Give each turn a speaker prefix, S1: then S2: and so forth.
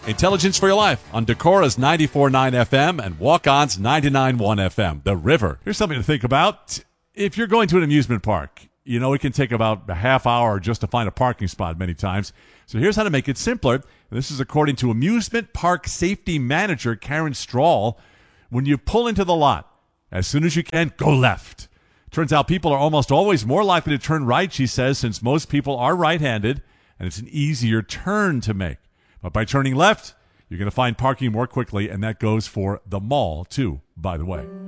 S1: Intelligence for Your Life on Decora's 94.9 FM and Walk-On's 99.1 FM. The River. Here's something to think about. If you're going to an amusement park, it can take about a half hour just to find a parking spot many times. So here's how to make it simpler. This is according to amusement park safety manager Karen Strahl. When you pull into the lot, as soon as you can, go left. Turns out people are almost always more likely to turn right, she says, since most people are right-handed, and it's an easier turn to make. But by turning left, you're going to find parking more quickly, and that goes for the mall, too, by the way.